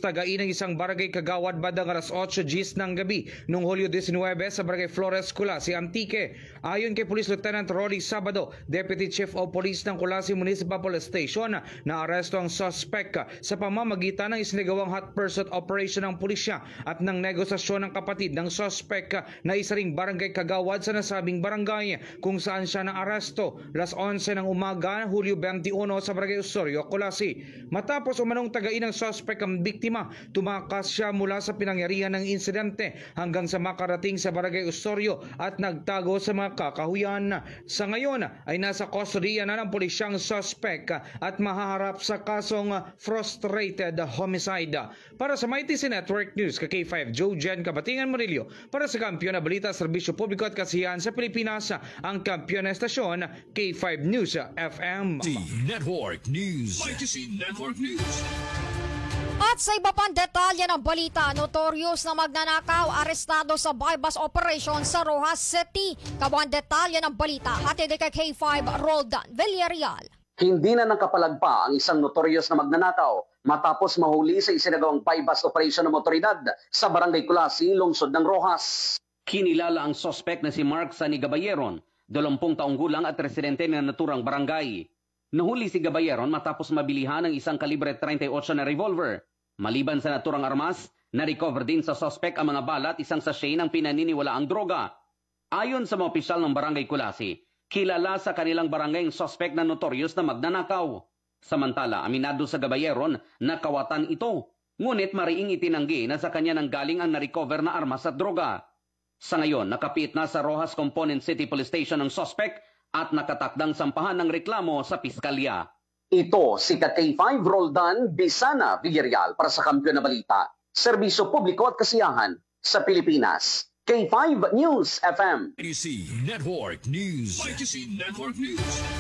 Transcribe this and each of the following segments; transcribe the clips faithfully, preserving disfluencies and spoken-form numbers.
tagain ng isang barangay kagawad bandang alas otso gis ng gabi noong Hulyo nineteen sa barangay Flores, Kulasi, Antique. Ayon kay Police Lieutenant Rolly Sabado, Deputy Chief of Police ng Kulasi Municipal Police Station, naaresto ang suspect sa pamamagitan ng isinagawang hot pursuit operation ng pulisya at ng negosasyon ng kapatid ng suspect na isa ring barangay kagawad sa nasabing barangay kung saan siya naaresto alas onse ng umaga Hulyo twenty-one sa barangay Osorio, Kulasi. Matapos umanong tagain ng suspect ang biktima, tumakas siya mula sa pinangyarihan ng insidente hanggang sa makarating sa barangay Osorio at nagtago sa mga kakahuyan. Sa ngayon ay nasa kustodiya na ng pulisyang suspect at mahaharap sa kasong frustrated homicide. Para sa Mighty C Network News, ka K five Joe Jen Kabatingan Murillo, para sa Kampiyon na Balita, Serbisyo Publiko at Kasiyahan sa Pilipinas, ang kampiyon na estasyon K five News F M. Network News. Mighty C Network News. At sa iba pang detalye ng balita, notorious na magnanakaw arestado sa bypass operation sa Rojas City. Kabuang detalye ng balita, hatid kay K five Roldan Villarreal. Hindi na nakapalagpa ang isang notorious na magnanakaw matapos mahuli sa isinagawang bypass operation ng motoridad sa Barangay Kulasi, lungsod ng Rojas. Kinilala ang suspect na si Mark Sani Gabayeron, dalawampung taong gulang at residente ng naturang barangay. Nahuli si Gabayeron matapos mabilihan ng isang kalibre thirty-eight na revolver. Maliban sa naturang armas, na-recover din sa suspect ang mga bala at isang sachet ng pinaniniwalaang droga. Ayon sa mga opisyal ng Barangay Kulasi, kilala sa kanilang barangay ang suspect na notorious na magnanakaw. Samantala, aminado sa Gabayeron na kawatan ito. Ngunit mariing itinanggi na sa kanya nang galing ang na-recover na armas at droga. Sa ngayon, nakapit na sa Rojas Component City Police Station ang suspect at nakatakdang sampahan ng reklamo sa piskalya. Ito si K five Roldan Bisana Villarreal para sa Kampiyon na Balita, Serbisyo Publiko at Kasiyahan sa Pilipinas. K five News F M. Mighty C Network News. Mighty C Network News.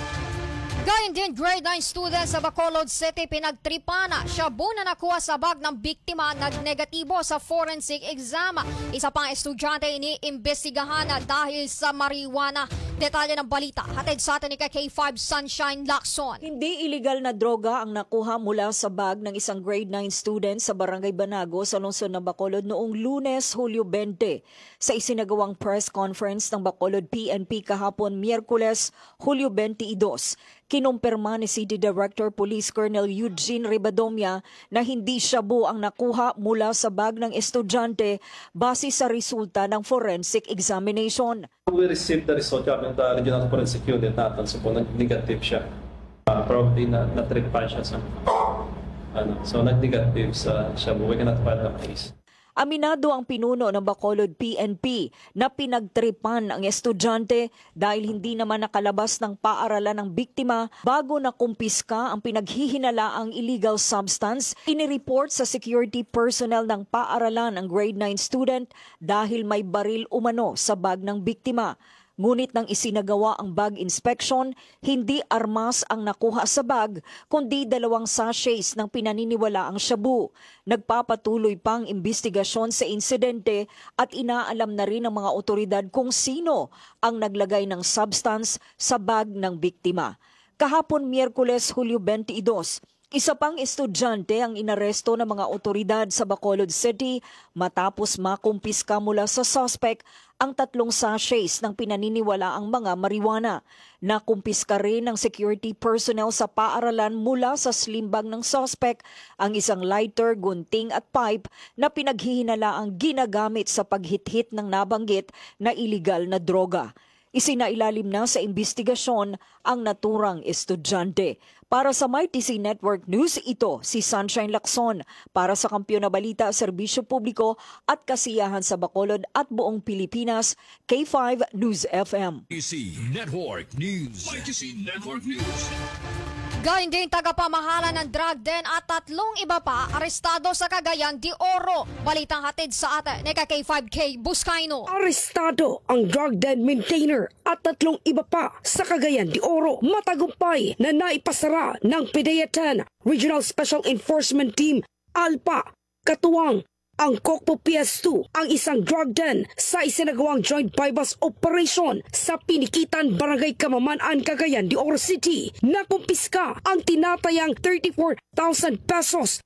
Gayun din, grade nine student sa Bacolod City pinagtripana. Shabu na nakuha sa bag ng biktima nagnegatibo sa forensic exam. Isa pang estudyante iniimbestigahan dahil sa marijuana. Detalye ng balita, hatid sa atin ni K five Sunshine Lacson. Hindi illegal na droga ang nakuha mula sa bag ng isang grade nine student sa Barangay Banago sa lungsod ng Bacolod noong Lunes, Hulyo twenty. Sa isinagawang press conference ng Bacolod P N P kahapon Miyerkules, Hulyo twenty-two, kinumpirma ni City Director Police Colonel Eugene Ribadomia na hindi shabu ang nakuha mula sa bag ng estudyante base sa resulta ng forensic examination. We received the result from the Regional Forensic Unit natin, so po nag-negative siya. Uh, probably na na-trip pa siya sa ano. So nag-negative sa shabu. We cannot file the case. Aminado ang pinuno ng Bacolod P N P na pinagtripan ang estudyante dahil hindi naman nakalabas ng paaralan ng biktima bago nakumpiska ang pinaghihinalaang illegal substance. Inireport sa security personnel ng paaralan ang grade nine student dahil may baril umano sa bag ng biktima. Ngunit nang isinagawa ang bag inspection, hindi armas ang nakuha sa bag, kundi dalawang sachets ng pinaniniwalaang shabu. Nagpapatuloy pang imbestigasyon sa insidente at inaalam na rin ng mga otoridad kung sino ang naglagay ng substance sa bag ng biktima. Kahapon Miyerkules, Hulyo twenty-two, isa pang estudyante ang inaresto ng mga otoridad sa Bacolod City matapos makumpiska mula sa suspect ang tatlong sachets ng pinaniniwalaang mga marijuana. Nakumpiska rin ng security personnel sa paaralan mula sa slim bag ng suspect ang isang lighter, gunting at pipe na pinaghihinalaang ginagamit sa paghithit ng nabanggit na iligal na droga. Isinailalim na sa imbestigasyon ang naturang estudyante. Para sa Mighty C Network News, ito si Sunshine Lacson. Para sa Kampiyon na Balita, Serbisyo Publiko at Kasiyahan sa Bacolod at buong Pilipinas, K five News F M. Mighty C Network News. Mighty C Network News. Gayun din tagapamahala ng drug den at tatlong iba pa arestado sa Cagayan de Oro. Balitang hatid sa atin ni K five K Buscaino. Arestado ang drug den maintainer at tatlong iba pa sa Cagayan de Oro. Matagumpay na naipasara ng P D E A ten Regional Special Enforcement Team Alpha. Katuwang ang Kokpo P S two, ang isang drug den sa isinagawang joint bypass operation sa Pinikitan, Barangay Kamaman-an, Cagayan de Oro City. Nakumpiska ang tinatayang thirty-four thousand pesos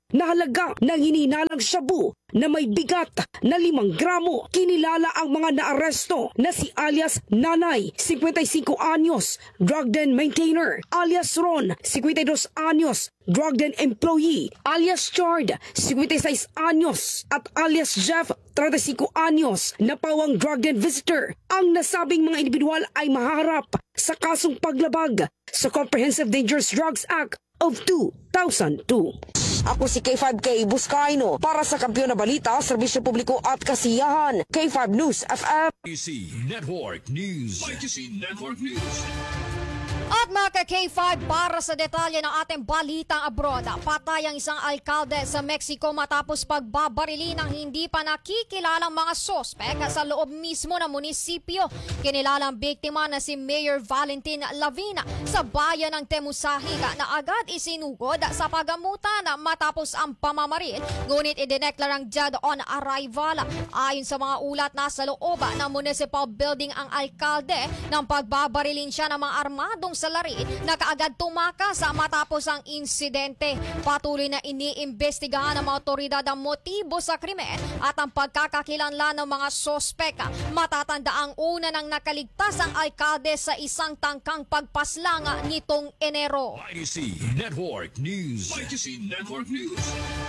na halaga ng hinihinalang shabu na may bigat na limang gramo. Kinilala ang mga naaresto na si alias Nanay, fifty-five anyos, drug den maintainer, alias Ron, fifty-two anyos, drug den employee, alias Chard, fifty-six anyos, at alias Jeff, thirty-five anyos, na pawang drug den visitor. Ang nasabing mga individual ay maharap sa kasong paglabag sa Comprehensive Dangerous Drugs Act of two thousand two. Ako si K five K Buscaino para sa Kampiyon na Balita, Serbisyo Publiko at Kasiyahan. K five News F M. Y C Network News. Y C Network News. At mga ka-K five, para sa detalye ng ating balitang abroad, patay ang isang alkalde sa Mexico matapos pagbabarili ng hindi pa nakikilalang mga sospek sa loob mismo ng munisipyo. Kinilalang biktima na si Mayor Valentin Lavina sa bayan ng Temusahiga na agad isinugod sa pagamutan matapos ang pamamaril, ngunit idineklarang dead on arrival. Ayon sa mga ulat, nasa loob ng municipal building ang alkalde nang pagbabarilin siya ng mga armadong salarin na kaagad tumakas matapos ang insidente. Patuloy na iniimbestigahan ng mga otoridad ang motibo sa krimen at ang pagkakakilanlan ng mga sospek. Matatanda ang una ng nakaligtas ang alkalde sa isang tangkang pagpaslang nitong Enero. Y C Network News. Y C Network News.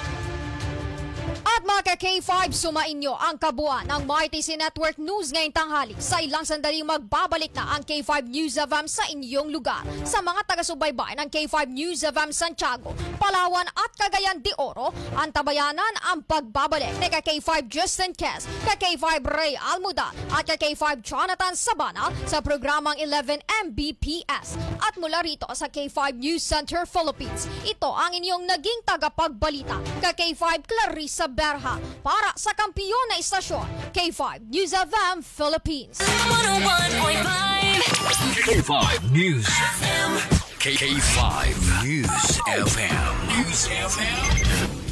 At mga ka-K five, sumainyo ang kabuuan ng Y T C Network News ngayong tanghali. Sa ilang sandaling magbabalik na ang K five News F M sa inyong lugar. Sa mga taga-subaybay ng K five News F M Santiago, Palawan at Cagayan de Oro, ang tabayanan ang pagbabalik ni ka-K five Justin Kes, ka-K five Ray Almuda at ka-K five Jonathan Sabana sa programang eleven M B P S. At mula rito sa K five News Center Philippines, ito ang inyong naging tagapagbalita, ka-K five Clarissa Berha, para sa kampiyon na istasyon, K five News F M Philippines. one oh one point five K five News F M. K five News F M. News F M.